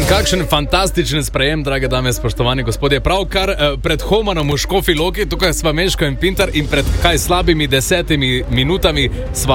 Kakšen fantastičen sprejem, drage dame, spoštovani gospodje. Pravkar pred Homanom v Škofji Loki, tukaj sva Meško in Pintar in pred slabimi 10 minutami sva